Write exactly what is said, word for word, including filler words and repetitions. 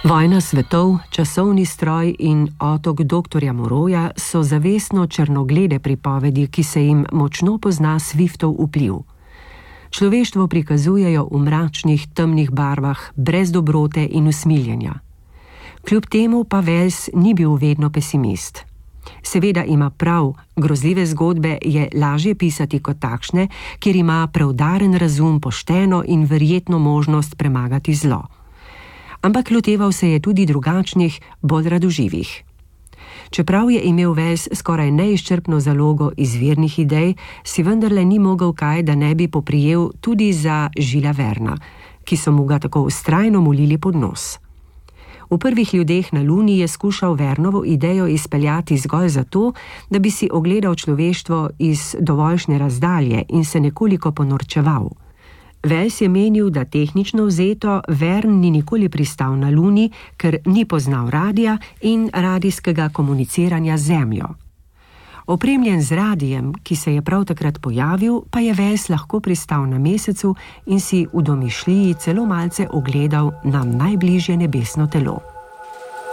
Vojna svetov, časovni stroj in otok doktorja Moroja so zavestno črnoglede pripovedi, ki se jim močno pozna Swiftov vpliv. Človeštvo prikazujejo v mračnih, temnih barvah, brez dobrote in usmiljenja. Kljub temu pa Wells ni bil vedno pesimist. Seveda ima prav, grozljive zgodbe je lažje pisati kot takšne, kjer ima preudaren razum pošteno in verjetno možnost premagati zlo. Ampak loteval se je tudi drugačnih, bolj radoživih. Čeprav je imel Wells skoraj neizčrpno zalogo izvirnih idej, si vendarle ni mogel kaj, da ne bi poprijel tudi za Julesa Verna, ki so mu ga tako vztrajno molili pod nos. V Prvih ljudeh na Luni je skušal Vernovo idejo izpeljati zgolj zato, da bi si ogledal človeštvo iz dovoljšne razdalje in se nekoliko ponorčeval. Wells je menil, da tehnično vzeto Vern ni nikoli pristal na Luni, ker ni poznal radija in radijskega komuniciranja z Zemljo. Opremljen z radijem, ki se je prav takrat pojavil, pa je Wells lahko pristal na Mesecu in si v domišljiji celo malce ogledal nam najbližje nebesno telo.